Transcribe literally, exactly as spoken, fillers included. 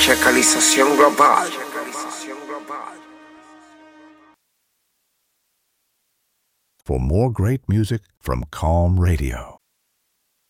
Checalización global. For more great music from Calm Radio,